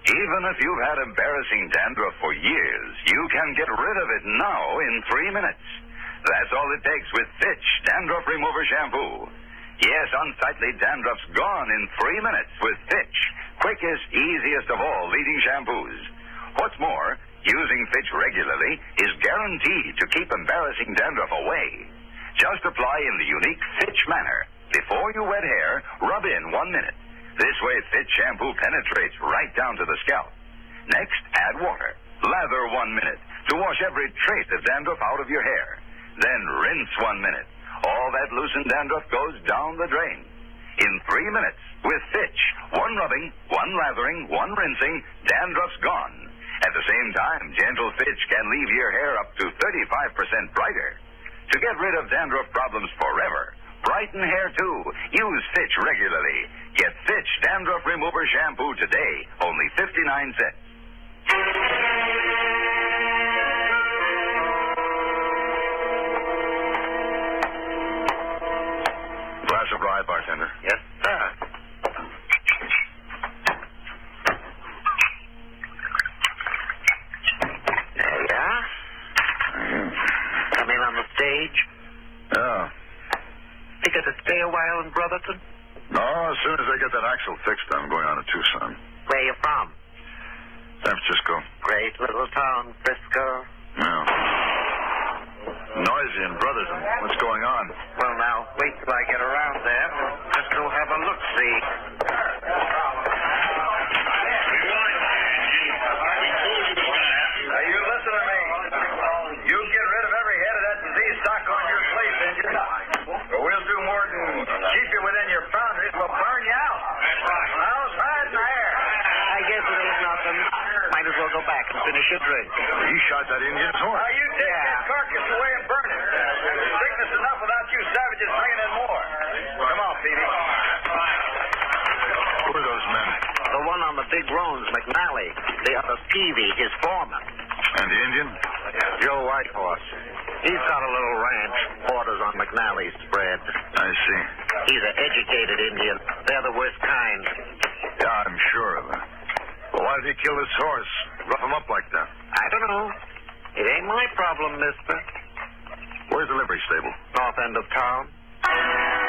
Even if you've had embarrassing dandruff for years, you can get rid of it now in 3 minutes. That's all it takes with Fitch Dandruff Remover Shampoo. Yes, unsightly dandruff's gone in 3 minutes with Fitch. Quickest, easiest of all leading shampoos. What's more, using Fitch regularly is guaranteed to keep embarrassing dandruff away. Just apply in the unique Fitch manner. Before you wet hair, rub in 1 minute. This way, Fitch shampoo penetrates right down to the scalp. Next, add water. Lather 1 minute to wash every trace of dandruff out of your hair. Then rinse 1 minute. All that loosened dandruff goes down the drain. In 3 minutes, with Fitch, 1 rubbing, 1 lathering, 1 rinsing, dandruff's gone. At the same time, gentle Fitch can leave your hair up to 35% brighter. To get rid of dandruff problems forever, brighten hair too. Use Fitch regularly. Get Fitch Dandruff Remover Shampoo today, only 59 cents. Glass of rye, bartender. Yes, sir. There you are. Come in on the stage. Yeah. Think I could stay a while in Brotherton? No, as soon as I get that axle fixed, I'm going on to Tucson. Where you from? San Francisco. Great little town, Frisco. Yeah. Noisy in Brotherton. What's going on? Well, now, wait till I get around there. Just go have a look-see. Now, you listen to me. You get rid of every head of that disease stock on your place, engine. Or we'll do more than keep you within your boundaries. We'll burn you out. How's hiding the hair? I guess it ain't nothing. Might as well go back and finish your drink. He shot that Indian's horse. Now, you take that carcass away and burn it. There's sickness enough without you savages bringing in more. Come on, Peavy. Who are those men? The one on the big roan's McNally. The other Peavy, his foreman. And the Indian? Joe Whitehorse. He's got a little ranch, borders on McNally's spread. I see. He's an educated Indian. They're the worst kind. Yeah, I'm sure of that. Well, why did he kill his horse? Rough him up like that? I don't know. It ain't my problem, mister. Where's the livery stable? North end of town.